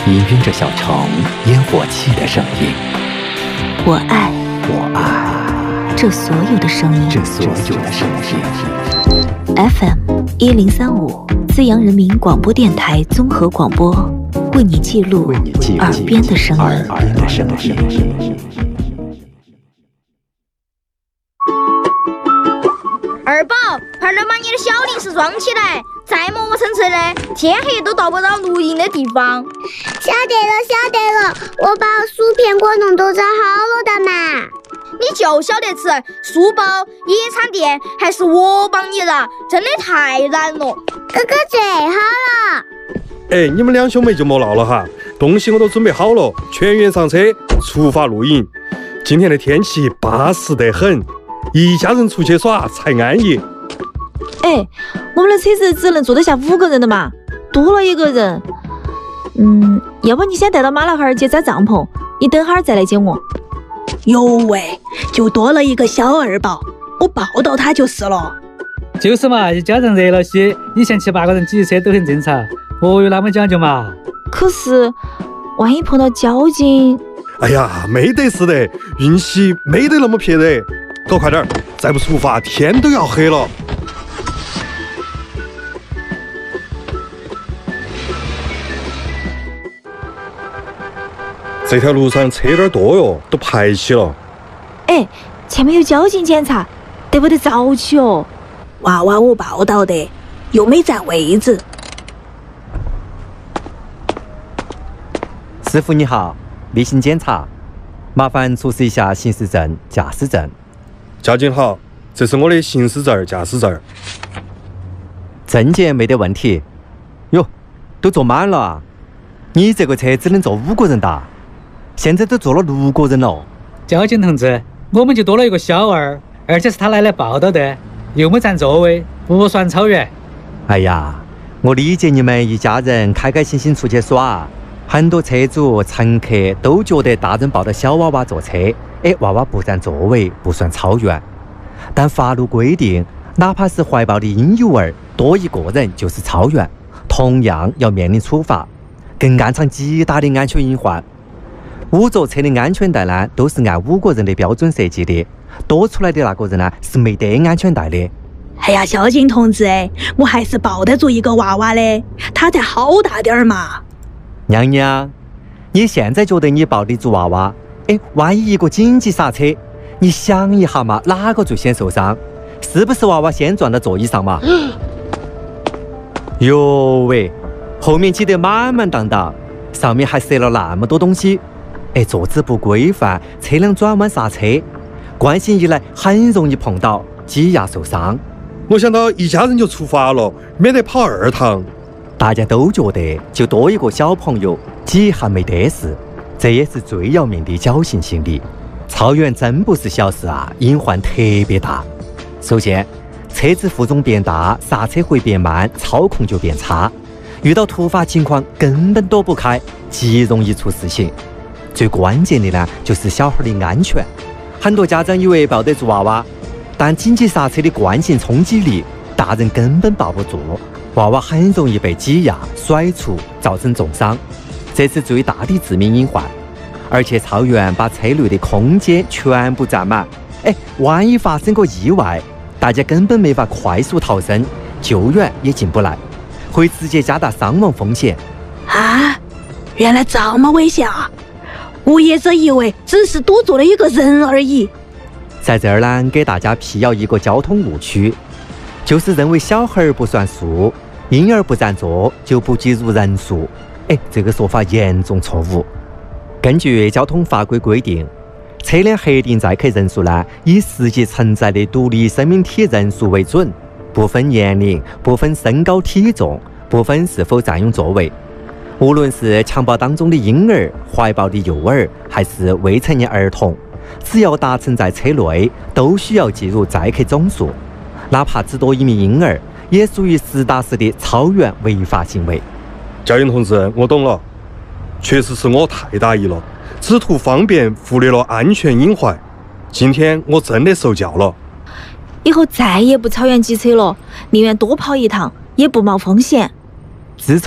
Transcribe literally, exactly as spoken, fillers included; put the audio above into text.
氤氲着小城烟火气的声音。 我爱， 我爱这所有的声音， 这所有的声音。 F M 一零三五，资阳人民广播电台综合广播，为你记录耳边的声音。 耳边的声音。 二宝，快点把你的小零食装起来，再磨磨蹭蹭的，天黑都到不到录音的地方。 晓得了，晓得了，我把薯片果冻都装好了的嘛。 你就晓得吃书包、野餐垫，还是我帮你的，真的太难了。 哥哥最好了。 哎，你们两兄妹就莫闹了哈，东西我都准备好了，全员上车，出发露营。今天的天气巴适得很，一家人出去耍才安逸。 哎，我们的车子只能坐得下五个人的嘛，多了一个人，嗯，要不你先带到马老汉儿去扎帐篷，你等会儿再来接我。 哟喂，就多了一个小二宝，我抱到他就是了。 就是嘛，一家人热闹些，以前七八个人挤车都很正常，何有那么讲究嘛？ 可是万一碰到交警…… 哎呀，没得事的，运气没得那么撇的，搞快点，再不出发天都要黑了。这条路上车有点多哟，都排起了。 哎，前面有交警检查，得不得早起哦？ 娃娃我报道的，又没占位置。 师傅你好，例行检查，麻烦出示一下行驶证、驾驶证。 交警好，这是我的行驶证、驾驶证。 证件没得问题。哟，都坐满了啊！你这个车只能坐五个人的，现在都坐了六个人了。 交警同志，我们就多了一个小二，而且是他来来报道的，又没占座位，不算超员。 哎呀，我理解你们一家人开开心心出去耍，很多车主乘客都觉得大人抱着小娃娃坐车，哎，娃娃不占座位不算超员。但法律规定，哪怕是怀抱的婴幼儿多一个人就是超员，同样要面临处罚，更暗藏极大的安全隐患。五座车的安全带呢，都是按五个人的标准设计的，多出来的那个人呢是没得安全带的。 哎呀，交警同志，我还是抱得住一个娃娃的，他才好大点儿嘛。 娘娘，你现在觉得你抱得住娃娃？哎，万一一个紧急刹车，你想一下嘛，哪个最先受伤？是不是娃娃先撞到座椅上嘛？哟喂，后面挤得满满当当，上面还塞了那么多东西，哎，坐姿不规范，车辆转弯刹车，惯性一来很容易碰到，挤压受伤。 我想到一家人就出发了，免得跑二趟。 大家都觉得就多一个小朋友，挤还没得事，这也是最要命的侥幸心理。超员真不是小事啊，隐患特别大。首先，车子负重变大，刹车会变慢，操控就变差，遇到突发情况根本躲不开，极容易出事情。最关键的呢，就是小孩的安全。很多家长以为抱得住娃娃，但紧急刹车的惯性冲击力，大人根本抱不住，娃娃很容易被挤压、甩出，造成重伤，这是最大的致命隐患。而且超员把车内的空间全部占满，哎，万一发生个意外，大家根本没法快速逃生，救援也进不来，会直接加大伤亡风险。 啊，原来这么危险啊！我一直以为只是多坐了一个人而已。 在这儿呢，给大家辟谣一个交通误区，就是认为小孩不算数，婴儿不占座就不计入人数。哎，这个说法严重错误。根据交通法规规定，车辆核定载客人数呢，以实际承载的独立生命体人数为准，不分年龄，不分身高体重，不分是否占用座位。无论是襁褓当中的婴儿、怀抱的幼儿，还是未成年儿童，只要达成在车内，都需要计入载客总数。哪怕只多一名婴儿，也属于实打实的超员违法行为。 交警同志，我懂了，确实是我太大意了，只图方便忽略了安全隐患。今天我真的受教了， 以后再也不超员挤车了，宁愿多跑一趟，也不冒风险。 自从